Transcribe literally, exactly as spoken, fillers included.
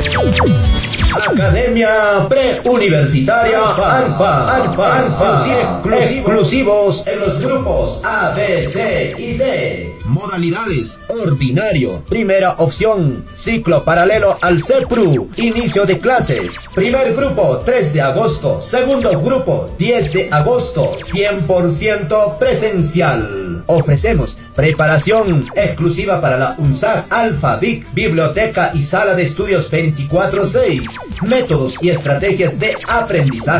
Academia Preuniversitaria Alfa, Alfa, Alfa, exclusivos en los grupos A, B, C y D. Modalidades: ordinario. Primera opción: ciclo paralelo al CEPRU. Inicio de clases: primer grupo tres de agosto, segundo grupo diez de agosto, cien por ciento presencial. Ofrecemos preparación exclusiva para la UNSAG Alfa V I C, biblioteca y sala de estudios veinticuatro seis. Métodos y estrategias de aprendizaje